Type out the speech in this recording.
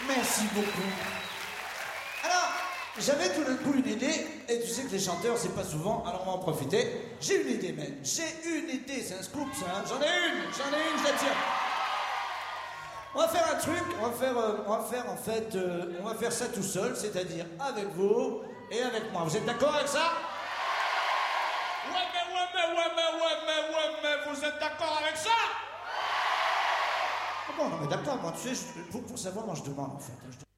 Merci beaucoup. Alors, j'avais tout d'un coup une idée, et tu sais que les chanteurs, c'est pas souvent, alors on va en profiter. J'ai une idée, même. J'ai une idée, c'est un scoop, ça. Hein. J'en ai une, je la tiens. On va faire un truc, on va faire ça tout seul, c'est-à-dire avec vous et avec moi. Vous êtes d'accord avec ça? Ouais, mais, vous êtes d'accord avec ça? Ah bon, non mais d'accord, moi tu sais, pour savoir, moi je demande en fait.